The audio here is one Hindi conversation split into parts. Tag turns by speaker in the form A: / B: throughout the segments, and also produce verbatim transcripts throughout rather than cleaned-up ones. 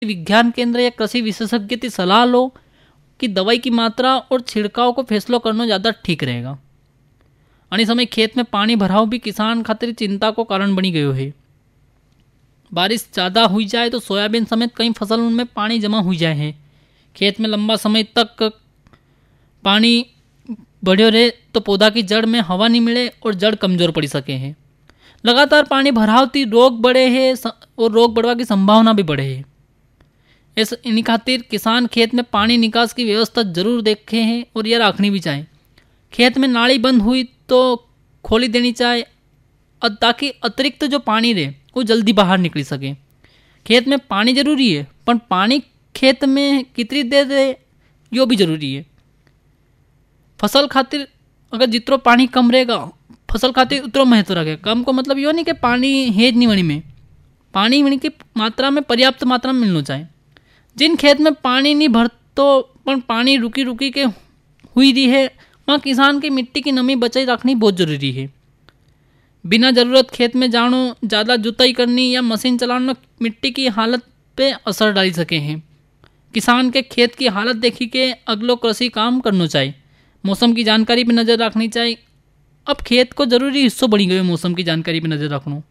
A: विज्ञान केंद्र या कृषि विशेषज्ञ की सलाह लो कि दवाई की मात्रा और छिड़काव को फैसलो करना ज़्यादा ठीक रहेगा। अने समय खेत में पानी भराव भी किसान खातिर चिंता को कारण बनी गयो है। बारिश ज़्यादा हुई जाए तो सोयाबीन समेत कई फसलों में पानी जमा हुई जाए है। खेत में लंबा समय तक पानी बढ़ियो रहे तो पौधा की जड़ में हवा नहीं मिले और जड़ कमजोर पड़ी सके है। लगातार पानी भरावती रोग बढ़े है और रोग बढ़वा की संभावना भी बढ़े है। इस इन खातिर किसान खेत में पानी निकास की व्यवस्था जरूर देखे हैं और यह रखनी भी चाहिए। खेत में नाली बंद हुई तो खोली देनी चाहिए ताकि अतिरिक्त जो पानी रहे वो जल्दी बाहर निकल सके। खेत में पानी जरूरी है पर पानी खेत में कितनी देर रहे यो भी जरूरी है। फसल खातिर अगर जितरो पानी कम रहेगा फसल खातिर उतरो महत्व रखे। कम को मतलब यो नहीं कि पानी हेज नहीं वणी में, पानी वणी की मात्रा में पर्याप्त मात्रा में मिलना चाहिए। जिन खेत में पानी नहीं भरतो पर पानी रुकी रुकी के हुई रही है वहाँ किसान की मिट्टी की नमी बचाई रखनी बहुत जरूरी है। बिना जरूरत खेत में जानो, ज़्यादा जुताई करनी या मशीन चलाना मिट्टी की हालत पे असर डाल सके हैं। किसान के खेत की हालत देखी के अगलो कृषि काम करना चाहिए। मौसम की जानकारी पर नज़र रखनी चाहिए। अब खेत को जरूरी हिस्सों बनी गए मौसम की जानकारी पर नज़र रखना।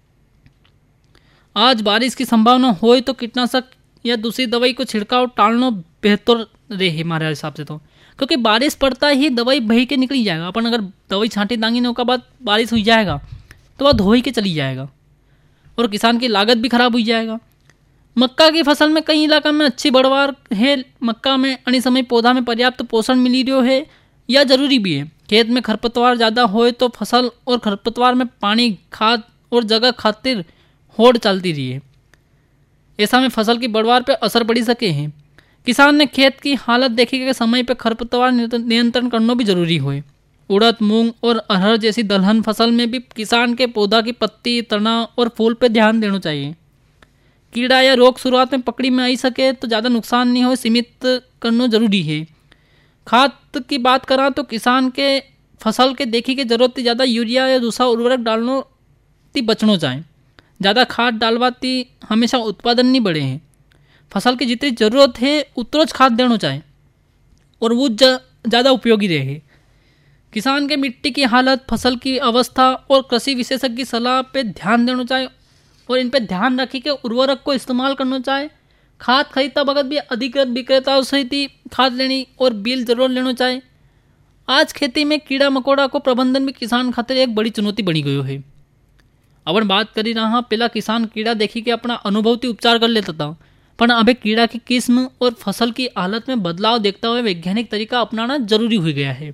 A: आज बारिश की संभावना हो तो कीटनाशक या दूसरी दवाई को छिड़काव टालना बेहतर रहे हमारे हिसाब से, तो क्योंकि बारिश पड़ता ही दवाई बही के निकली जाएगा। अपन अगर दवाई छांटी दांगी ने के बाद बारिश हुई जाएगा तो वह धोई के चली जाएगा और किसान की लागत भी खराब हुई जाएगा। मक्का की फसल में कई इलाका में अच्छी बढ़वार है। मक्का में अनी समय पौधा में पर्याप्त पोषण मिली रहो है, यह जरूरी भी है। खेत में खरपतवार ज़्यादा होए तो फसल और खरपतवार में पानी, खाद और जगह खातिर होड़ चलती रही है। ऐसा में फसल की बढ़वार पर असर पड़ी सके हैं। किसान ने खेत की हालत देखी के समय पर खरपतवार नियंत्रण करना भी जरूरी होए। उड़द, मूंग और अरहर जैसी दलहन फसल में भी किसान के पौधा की पत्ती, तना और फूल पर ध्यान देना चाहिए। कीड़ा या रोग शुरुआत में पकड़ी में आई सके तो ज़्यादा नुकसान नहीं हो, सीमित करना जरूरी है। खाद की बात करा तो किसान के फसल के देखी के जरूरत ज़्यादा यूरिया या दूसरा उर्वरक डालना ती बचना चाहिए। ज़्यादा खाद डालवाती हमेशा उत्पादन नहीं बढ़े हैं। फसल की जितनी ज़रूरत है उतना खाद देना चाहिए और वो ज़्यादा उपयोगी रहे। किसान के मिट्टी की हालत, फसल की अवस्था और कृषि विशेषज्ञ की सलाह पे ध्यान देना चाहिए और इन पे ध्यान रखी के उर्वरक को इस्तेमाल करना चाहिए। खाद खरीदता वक्त भी अधिकृत विक्रेताओं सहित ही खाद लेनी और बिल जरूर लेना चाहिए। आज खेती में कीड़ा मकोड़ा को प्रबंधन भी किसान खातिर एक बड़ी चुनौती बनी गई है। अपन बात करी रहा पहला किसान कीड़ा देखी के अपना अनुभवती उपचार कर लेता था, पर अभी कीड़ा की किस्म और फसल की हालत में बदलाव देखता हुए वैज्ञानिक तरीका अपनाना जरूरी हो गया है।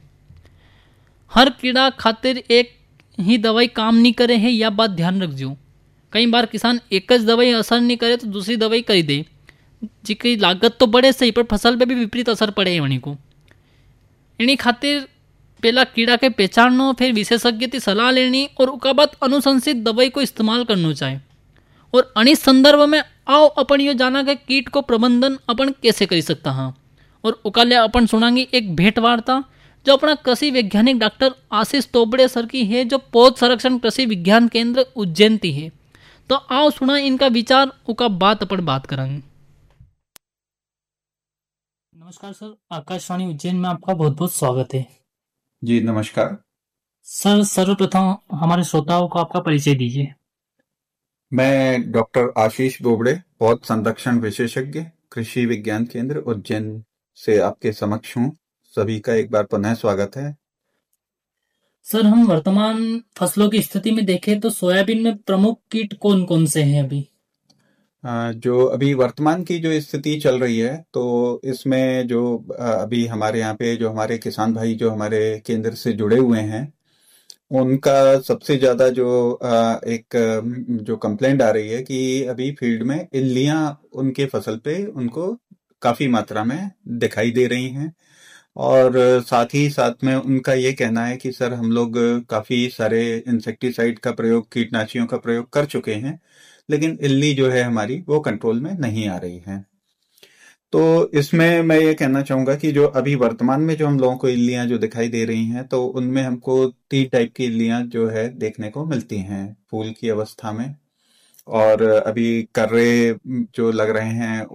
A: हर कीड़ा खातिर एक ही दवाई काम नहीं करे है, यह बात ध्यान रखियो। कई बार किसान एक ज दवाई असर नहीं करे तो दूसरी दवाई कर दे, जिसकी लागत तो बढ़े सही पर फसल पे भी विपरीत असर पड़े है वणी को। इन्हीं खातिर पहला कीड़ा के पहचानना, फिर विशेषज्ञ की सलाह लेनी और उसके बाद अनुशंसित दवाई को इस्तेमाल करना चाहिए। और अनिस संदर्भ में आओ अपन यो जाना के कीट को प्रबंधन अपन कैसे कर सकता हाँ। और उकाले अपन सुनांगी एक भेंट वार्ता जो अपना कृषि वैज्ञानिक डॉक्टर आशीष तोबड़े सर की है, जो पौध संरक्षण कृषि विज्ञान केंद्र उज्जैन की है। तो आओ सुना इनका विचार, उका बात अपन बात करेंगे। नमस्कार सर, आकाशवाणी उज्जैन में आपका बहुत बहुत स्वागत है।
B: जी नमस्कार
A: सर, सर्वप्रथम हमारे श्रोताओं को आपका परिचय दीजिए।
B: मैं डॉक्टर आशीष बोबड़े, पौध संरक्षण विशेषज्ञ, कृषि विज्ञान केंद्र उज्जैन से आपके समक्ष हूँ। सभी का एक बार पुनः स्वागत है।
A: सर, हम वर्तमान फसलों की स्थिति में देखें तो सोयाबीन में प्रमुख कीट कौन कौन से हैं अभी?
B: जो अभी वर्तमान की जो स्थिति चल रही है तो इसमें जो अभी हमारे यहाँ पे जो हमारे किसान भाई जो हमारे केंद्र से जुड़े हुए हैं उनका सबसे ज्यादा जो एक जो कंप्लेंट आ रही है कि अभी फील्ड में इल्लियां उनके फसल पे उनको काफी मात्रा में दिखाई दे रही हैं। और साथ ही साथ में उनका ये कहना है कि सर हम लोग काफी सारे इंसेक्टिसाइड का प्रयोग, कीटनाशियों का प्रयोग कर चुके हैं, लेकिन इल्ली जो है हमारी वो कंट्रोल में नहीं आ रही है। तो इसमें मैं ये कहना चाहूंगा कि जो अभी वर्तमान में जो हम लोगों को इल्लियां जो दिखाई दे रही हैं तो उनमें हमको तीन टाइप की इल्लियां जो है देखने को मिलती हैं। फूल की अवस्था में, और अभी कर्रे जो लग रहे हैं